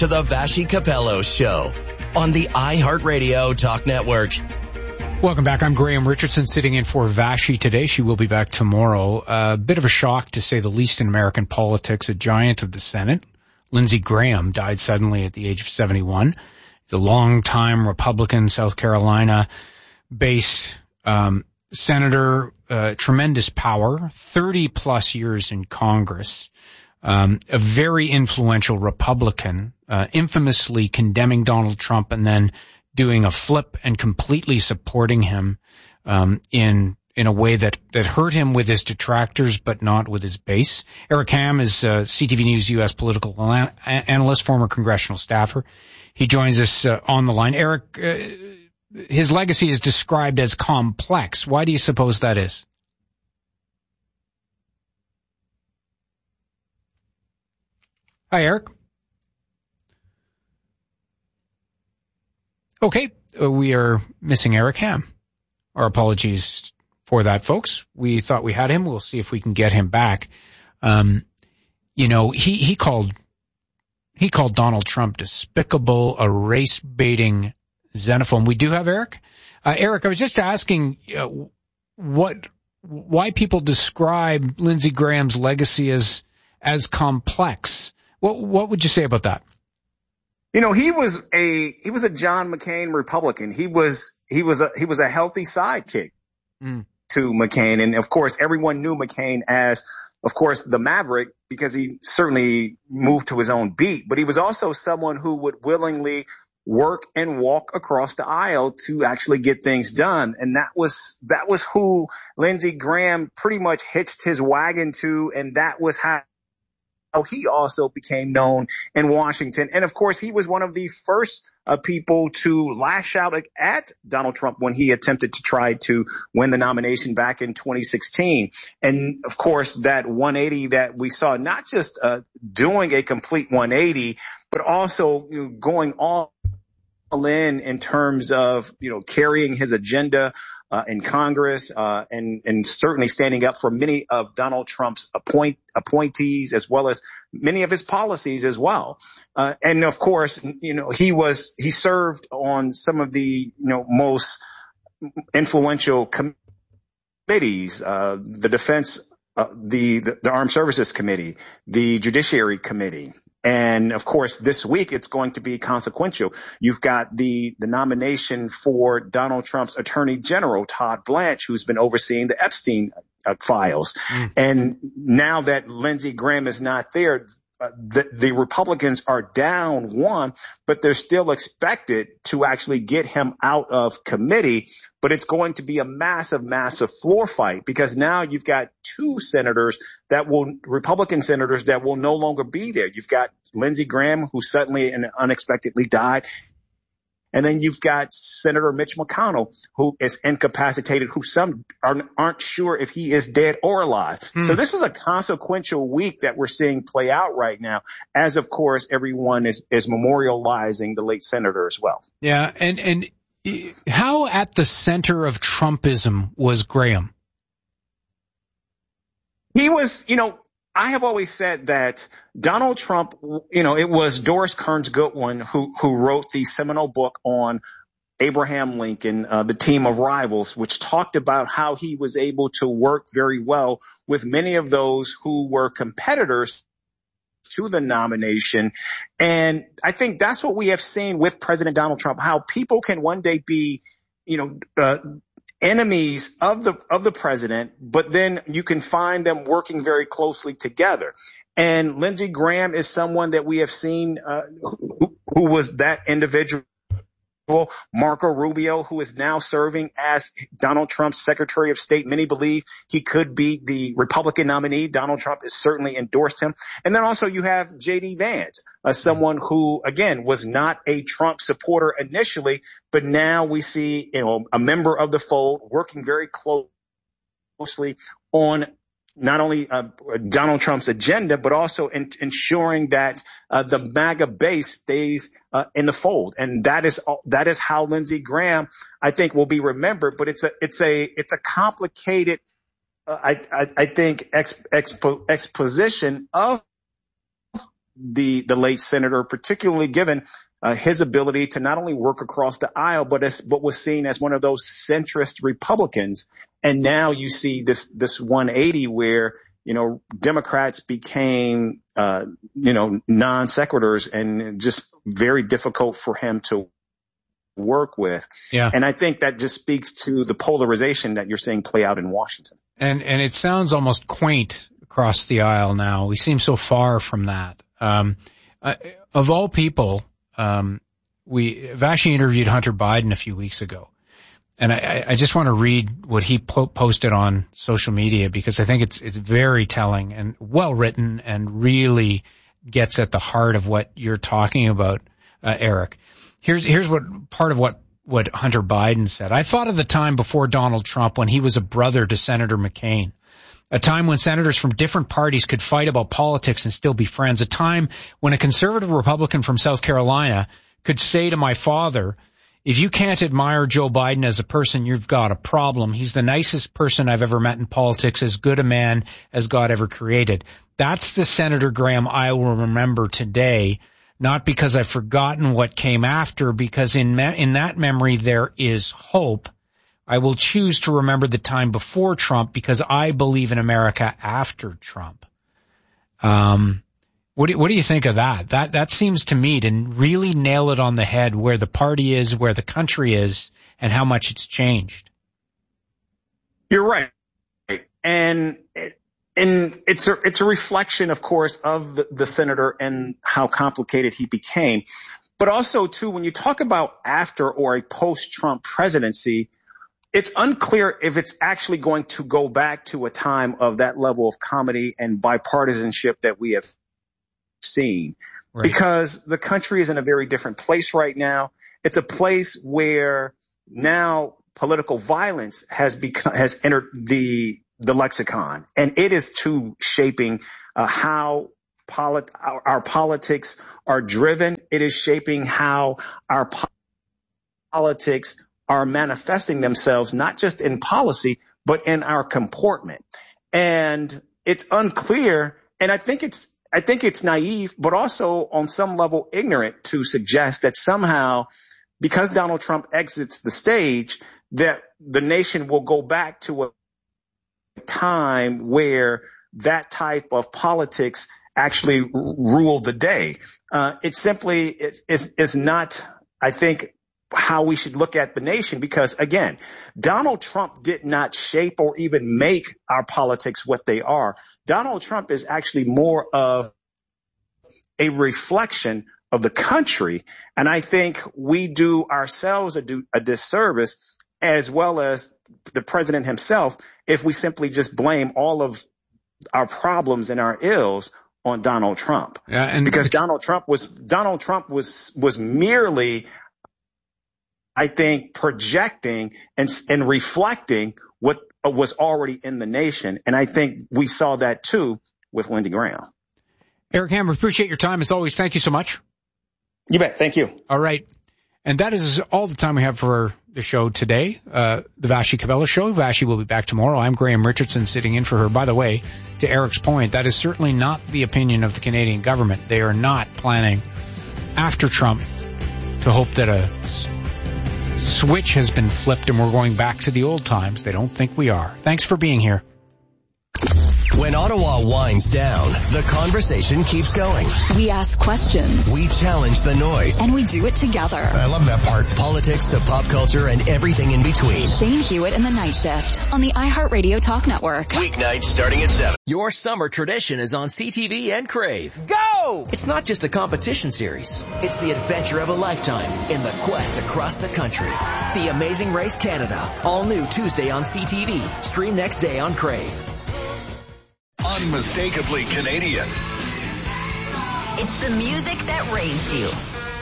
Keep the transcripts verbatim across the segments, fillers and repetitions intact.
to the Vassy Capello Show on the iHeartRadio Talk Network. Welcome back. I'm Graham Richardson sitting in for Vassy today. She will be back tomorrow. A uh, bit of a shock, to say the least, in American politics. A giant of the Senate, Lindsey Graham, died suddenly at the age of seventy-one. The longtime Republican South Carolina-based um, senator, uh, tremendous power, thirty plus years in Congress, um, a very influential Republican, uh, infamously condemning Donald Trump and then doing a flip and completely supporting him um, in in a way that, that hurt him with his detractors but not with his base. Eric Ham is uh, C T V News U S political an- analyst, former congressional staffer. He joins us uh, on the line. Eric, uh, his legacy is described as complex. Why do you suppose that is? Hi, Eric. Okay, uh, we are missing Eric Ham. Our apologies for that, folks. We thought we had him. We'll see if we can get him back. Um, you know, he, he called he called Donald Trump despicable, a race-baiting xenophobe. We do have Eric. Uh, Eric, I was just asking uh, what why people describe Lindsey Graham's legacy as as complex. What what would you say about that? You know, he was a he was a John McCain Republican. He was he was a he was a healthy sidekick mm. to McCain, and of course, everyone knew McCain as, of course, the Maverick, because he certainly moved to his own beat. But he was also someone who would willingly work and walk across the aisle to actually get things done, and that was that was who Lindsey Graham pretty much hitched his wagon to, and that was how. How he also became known in Washington. And of course, he was one of the first uh, people to lash out at Donald Trump when he attempted to try to win the nomination back in twenty sixteen. And of course, that one eighty that we saw, not just uh, doing a complete one eighty, but also, you know, going all in in terms of, you know, carrying his agenda Uh, in Congress, uh, and, and certainly standing up for many of Donald Trump's appoint, appointees, as well as many of his policies as well. Uh, and of course, you know, he was, he served on some of the, you know, most influential committees, uh, the defense, uh, the, the, the Armed Services Committee, the Judiciary Committee. And of course, this week it's going to be consequential. You've got the, the nomination for Donald Trump's Attorney General, Todd Blanche, who's been overseeing the Epstein uh, files. Mm. And now that Lindsey Graham is not there, uh, the, the Republicans are down one, but they're still expected to actually get him out of committee. But it's going to be a massive, massive floor fight, because now you've got two senators that will, Republican senators that will no longer be there. You've got Lindsey Graham, who suddenly and unexpectedly died. And then you've got Senator Mitch McConnell, who is incapacitated, who some aren't, aren't sure if he is dead or alive. Hmm. So this is a consequential week that we're seeing play out right now, as of course everyone is, is memorializing the late senator as well. Yeah, and, and how at the center of Trumpism was Graham? He was, you know, I have always said that Donald Trump, you know, it was Doris Kearns Goodwin who, who wrote the seminal book on Abraham Lincoln, uh, The Team of Rivals, which talked about how he was able to work very well with many of those who were competitors to the nomination. And I think that's what we have seen with President Donald Trump, how people can one day be, you know, uh, enemies of the of the president, but then you can find them working very closely together. And Lindsey Graham is someone that we have seen uh, who, who was that individual. Marco Rubio, who is now serving as Donald Trump's Secretary of State. Many believe he could be the Republican nominee. Donald Trump has certainly endorsed him. And then also you have J D Vance, uh, someone who, again, was not a Trump supporter initially, but now we see, you know, a member of the fold working very closely on not only uh, Donald Trump's agenda, but also in, ensuring that uh, the MAGA base stays uh, in the fold. And that is that is how Lindsey Graham, I think, will be remembered. But it's a it's a it's a complicated, uh, I, I I think, expo, exposition of the, the late senator, particularly given uh, his ability to not only work across the aisle, but as, but was seen as one of those centrist Republicans. And now you see this, this one eighty where, you know, Democrats became, uh, you know, non sequiturs and just very difficult for him to work with. Yeah. And I think that just speaks to the polarization that you're seeing play out in Washington. And, and it sounds almost quaint across the aisle now. We seem so far from that. Um, uh, of all people, um, we, Vashi interviewed Hunter Biden a few weeks ago. And I, I just want to read what he po- posted on social media because I think it's it's very telling and well written and really gets at the heart of what you're talking about, uh, Eric. Here's here's what part of what what Hunter Biden said. I thought of the time before Donald Trump when he was a brother to Senator McCain, a time when senators from different parties could fight about politics and still be friends, a time when a conservative Republican from South Carolina could say to my father, if you can't admire Joe Biden as a person, you've got a problem. He's the nicest person I've ever met in politics, as good a man as God ever created. That's the Senator Graham I will remember today, not because I've forgotten what came after, because in me- in that memory there is hope. I will choose to remember the time before Trump because I believe in America after Trump. Um, What do, what do you think of that? That that seems to me to really nail it on the head where the party is, where the country is, and how much it's changed. You're right. And and it's a, it's a reflection, of course, of the, the senator and how complicated he became. But also, too, when you talk about after or a post-Trump presidency, it's unclear if it's actually going to go back to a time of that level of comedy and bipartisanship that we have seen. Right. Because the country is in a very different place right now. It's a place where now political violence has become, has entered the, the lexicon, and it is too shaping uh, how polit- our, our politics are driven. It is shaping how our po- politics are manifesting themselves, not just in policy, but in our comportment. And it's unclear. And I think it's, I think it's naive, but also on some level ignorant to suggest that somehow, because Donald Trump exits the stage, that the nation will go back to a time where that type of politics actually ruled the day. Uh, it simply is, is, is not, I think, how we should look at the nation, because again, Donald Trump did not shape or even make our politics what they are. Donald Trump is actually more of a reflection of the country. And I think we do ourselves a, do, a disservice, as well as the president himself, if we simply just blame all of our problems and our ills on Donald Trump. Yeah, and because the- Donald Trump was, Donald Trump was, was merely, I think, projecting and, and reflecting what was already in the nation. And I think we saw that too with Lindsey Graham. Eric Hammer, appreciate your time as always. Thank you so much. You bet. Thank you. All right. And that is all the time we have for the show today. Uh, the Vashi Cabela Show. Vashi will be back tomorrow. I'm Graham Richardson sitting in for her. By the way, to Eric's point, that is certainly not the opinion of the Canadian government. They are not planning after Trump to hope that a switch has been flipped and we're going back to the old times. They don't think we are. Thanks for being here. When Ottawa winds down, the conversation keeps going. We ask questions. We challenge the noise. And we do it together. I love that part. Politics to pop culture and everything in between. Shane Hewitt and the Night Shift on the iHeartRadio Talk Network. Weeknights starting at seven. Your summer tradition is on C T V and Crave. Go! It's not just a competition series. It's the adventure of a lifetime in the quest across the country. The Amazing Race Canada. All new Tuesday on C T V. Stream next day on Crave. Unmistakably Canadian. It's the music that raised you.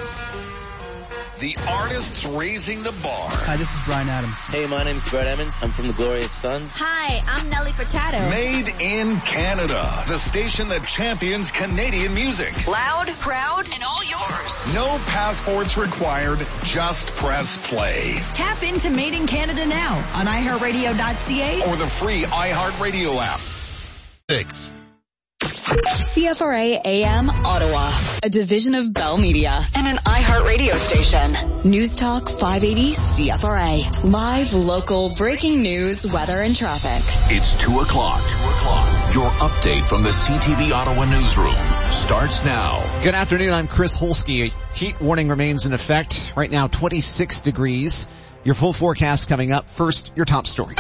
The artists raising the bar. Hi, this is Bryan Adams. Hey, my name's Brett Emmons. I'm from the Glorious Sons. Hi, I'm Nelly Furtado. Made in Canada. The station that champions Canadian music. Loud, proud, and all yours. No passports required. Just press play. Tap into Made in Canada now on i heart radio dot c a Or the free iHeartRadio app. Six. C F R A A M Ottawa, a division of Bell Media and an iHeartRadio station. News Talk five eighty C F R A. Live, local, breaking news, weather, and traffic. It's two o'clock. two o'clock. Your update from the C T V Ottawa newsroom starts now. Good afternoon. I'm Chris Holsky. A heat warning remains in effect. Right now, twenty-six degrees. Your full forecast coming up. First, your top stories.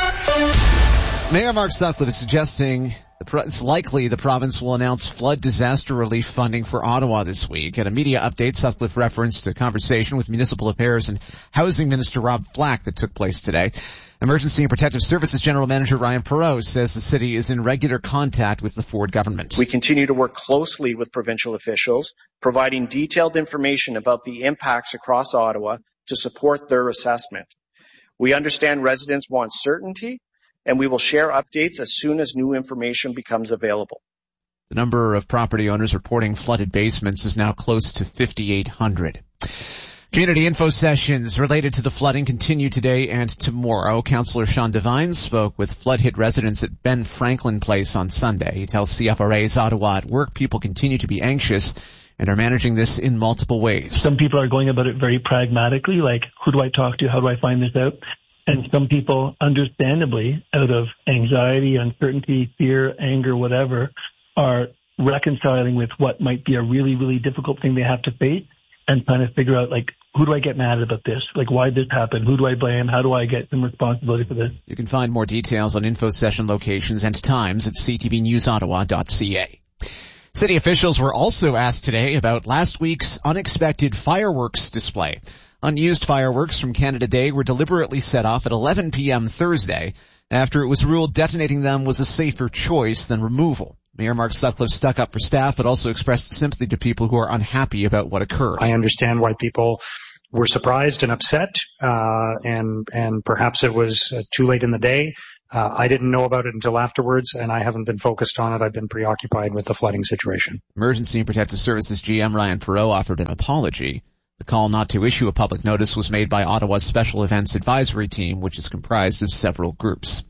Mayor Mark Sutcliffe is suggesting it's likely the province will announce flood disaster relief funding for Ottawa this week. At a media update, Sutcliffe referenced a conversation with Municipal Affairs and Housing Minister Rob Flack that took place today. Emergency and Protective Services General Manager Ryan Perot says the city is in regular contact with the Ford government. We continue to work closely with provincial officials, providing detailed information about the impacts across Ottawa to support their assessment. We understand residents want certainty, and we will share updates as soon as new information becomes available. The number of property owners reporting flooded basements is now close to fifty-eight hundred. Community info sessions related to the flooding continue today and tomorrow. Councillor Sean Devine spoke with flood-hit residents at Ben Franklin Place on Sunday. He tells C F R A's Ottawa at Work people continue to be anxious and are managing this in multiple ways. Some people are going about it very pragmatically, like, who do I talk to? How do I find this out? And some people, understandably, out of anxiety, uncertainty, fear, anger, whatever, are reconciling with what might be a really, really difficult thing they have to face and trying to figure out, like, who do I get mad about this? Like, why did this happen? Who do I blame? How do I get some responsibility for this? You can find more details on info session locations and times at c t v news ottawa dot c a. City officials were also asked today about last week's unexpected fireworks display. Unused fireworks from Canada Day were deliberately set off at eleven p.m. Thursday after it was ruled detonating them was a safer choice than removal. Mayor Mark Sutcliffe stuck up for staff, but also expressed sympathy to people who are unhappy about what occurred. I understand why people were surprised and upset, uh, and, and perhaps it was uh, too late in the day. Uh, I didn't know about it until afterwards, and I haven't been focused on it. I've been preoccupied with the flooding situation. Emergency and Protective Services G M Ryan Perot offered an apology. The call not to issue a public notice was made by Ottawa's Special Events Advisory Team, which is comprised of several groups.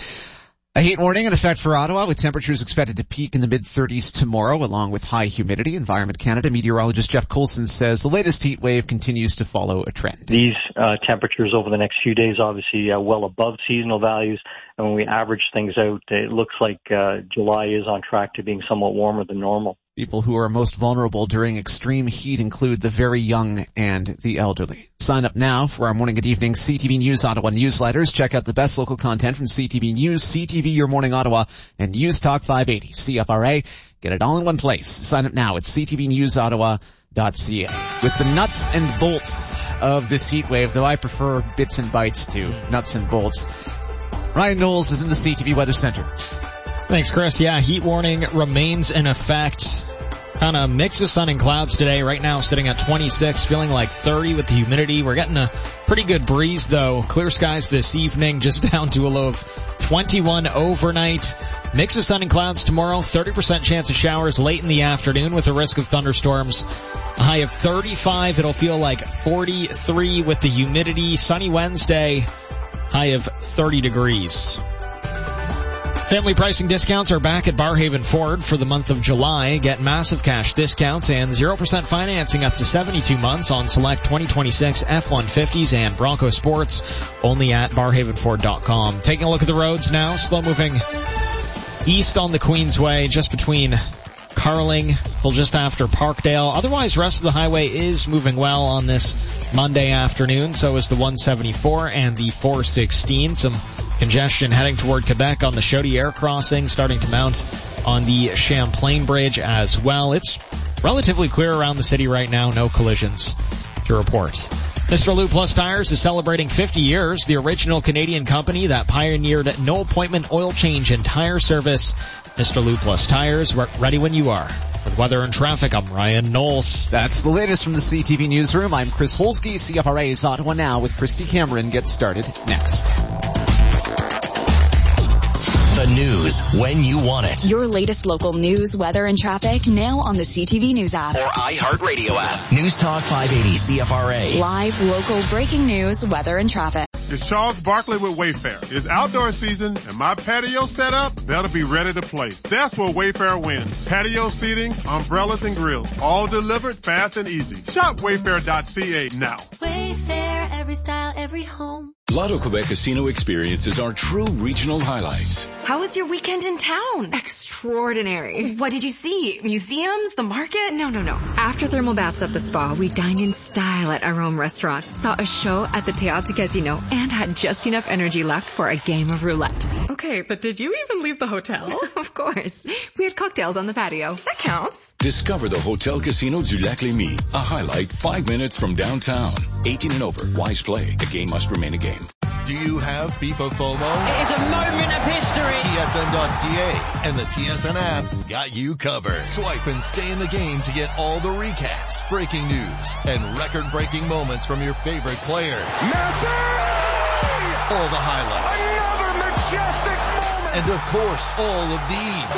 A heat warning in effect for Ottawa, with temperatures expected to peak in the mid-thirties tomorrow, along with high humidity. Environment Canada meteorologist Jeff Coulson says the latest heat wave continues to follow a trend. These uh, temperatures over the next few days, obviously uh, well above seasonal values. And when we average things out, it looks like uh, July is on track to being somewhat warmer than normal. People who are most vulnerable during extreme heat include the very young and the elderly. Sign up now for our morning and evening C T V News Ottawa newsletters. Check out the best local content from C T V News, C T V Your Morning Ottawa, and News Talk five eighty, C F R A. Get it all in one place. Sign up now at c t v news ottawa dot c a. With the nuts and bolts of this heat wave, though I prefer bits and bytes to nuts and bolts, Ryan Knowles is in the C T V Weather Center. Thanks, Chris. Yeah, heat warning remains in effect. Kind of mix of sun and clouds today. Right now sitting at twenty-six, feeling like thirty with the humidity. We're getting a pretty good breeze though. Clear skies this evening, just down to a low of twenty-one overnight. Mix of sun and clouds tomorrow. thirty percent chance of showers late in the afternoon with a risk of thunderstorms. A high of thirty-five. It'll feel like forty-three with the humidity. Sunny Wednesday. High of thirty degrees. Family pricing discounts are back at Barhaven Ford for the month of July. Get massive cash discounts and zero percent financing up to seventy-two months on select twenty twenty-six F one fifties and Bronco Sports, only at barhaven ford dot com. Taking a look at the roads now, slow moving east on the Queensway, just between Carling till just after Parkdale. Otherwise, rest of the highway is moving well on this Monday afternoon. So is the one seventy-four and the four sixteen. Some congestion heading toward Quebec on the Chaudière crossing, starting to mount on the Champlain Bridge as well. It's relatively clear around the city right now. No collisions to report. Mister Lube Plus Tires is celebrating fifty years, the original Canadian company that pioneered no-appointment oil change and tire service. Mister Lube Plus Tires, ready when you are. With weather and traffic, I'm Ryan Knowles. That's the latest from the C T V Newsroom. I'm Chris Holsky. C F R A's Ottawa Now with Christy Cameron gets started next. The news when you want it. Your latest local news, weather, and traffic now on the C T V News app. Or iHeartRadio app. News Talk five eighty C F R A. Live, local, breaking news, weather, and traffic. It's Charles Barkley with Wayfair. It's outdoor season and my patio set up better be ready to play. That's where Wayfair wins. Patio seating, umbrellas and grills, all delivered fast and easy. Shop wayfair dot c a now. Wayfair, every style, every home. Lotto Quebec Casino experiences are true regional highlights. How was your weekend in town? Extraordinary. What did you see? Museums? The market? No, no, no. After thermal baths at the spa, we dined in style at Arome Restaurant, saw a show at the Théâtre Casino, and had just enough energy left for a game of roulette. Okay, but did you even leave the hotel? Of course. We had cocktails on the patio. That counts. Discover the Hotel Casino du Lac-Lémy, a highlight five minutes from downtown. eighteen and over. Wise play. A game must remain a game. Do you have FIFA FOMO? It is a moment of history. T S N dot C A and the T S N app got you covered. Swipe and stay in the game to get all the recaps, breaking news, and record-breaking moments from your favorite players. Messi! All the highlights. Another majestic moment! And of course, all of these.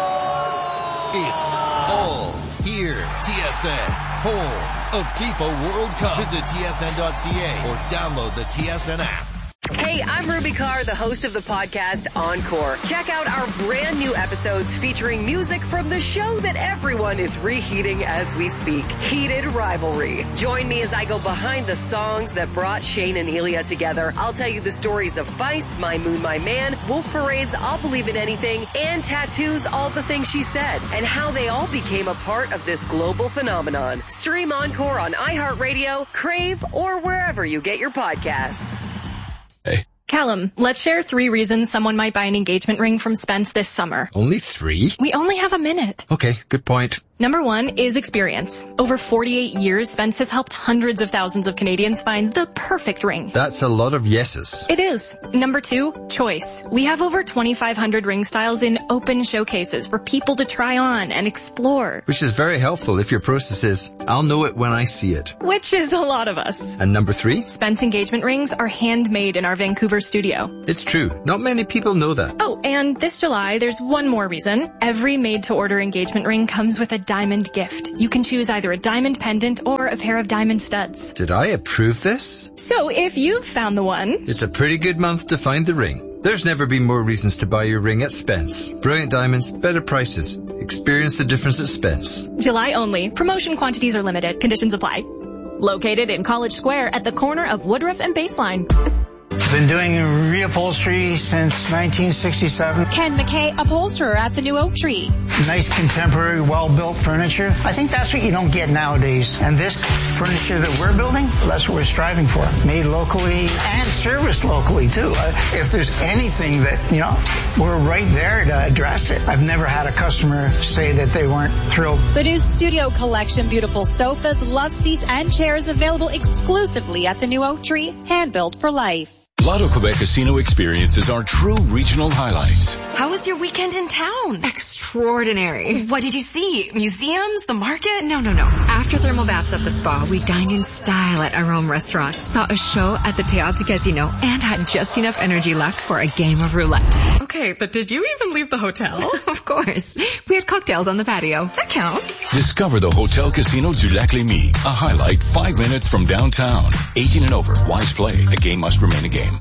Goal! It's all here. T S N, home of FIFA World Cup. Visit T S N dot C A or download the T S N app. Hey, I'm Ruby Carr, the host of the podcast Encore. Check out our brand new episodes featuring music from the show that everyone is reheating as we speak. Heated Rivalry. Join me as I go behind the songs that brought Shane and Ilya together. I'll tell you the stories of Feist, My Moon, My Man, Wolf Parade's I'll Believe in Anything, and Tattoo's All the Things She Said, and how they all became a part of this global phenomenon. Stream Encore on iHeartRadio, Crave, or wherever you get your podcasts. Hey. Callum, let's share three reasons someone might buy an engagement ring from Spence this summer. Only three? We only have a minute. Okay, good point. Number one is experience. Over forty-eight years, Spence has helped hundreds of thousands of Canadians find the perfect ring. That's a lot of yeses. It is. Number two, choice. We have over twenty-five hundred ring styles in open showcases for people to try on and explore. Which is very helpful if your process is, I'll know it when I see it. Which is a lot of us. And number three? Spence engagement rings are handmade in our Vancouver studio. It's true. Not many people know that. Oh, and this July, there's one more reason. Every made-to-order engagement ring comes with a diamond gift. You can choose either a diamond pendant or a pair of diamond studs. Did I approve this? So if you've found the one... It's a pretty good month to find the ring. There's never been more reasons to buy your ring at Spence. Brilliant diamonds, better prices. Experience the difference at Spence. July only. Promotion quantities are limited. Conditions apply. Located in College Square at the corner of Woodruff and Baseline. Been doing reupholstery since nineteen sixty-seven. Ken McKay, upholsterer at the New Oak Tree. Nice contemporary, well-built furniture. I think that's what you don't get nowadays. And this furniture that we're building, that's what we're striving for. Made locally and serviced locally, too. If there's anything that, you know, we're right there to address it. I've never had a customer say that they weren't thrilled. The new Studio Collection, beautiful sofas, love seats, and chairs available exclusively at the New Oak Tree. Hand-built for life. Lotto Quebec Casino experiences are true regional highlights. How was your weekend in town? Extraordinary. What did you see? Museums? The market? No, no, no. After thermal baths at the spa, we dined in style at Arome Restaurant, saw a show at the Théâtre Casino, and had just enough energy left for a game of roulette. Okay, but did you even leave the hotel? Of course. We had cocktails on the patio. That counts. Discover the Hotel Casino du Lac-Lémy, a highlight five minutes from downtown. eighteen and over. Wise play. A game must remain a game.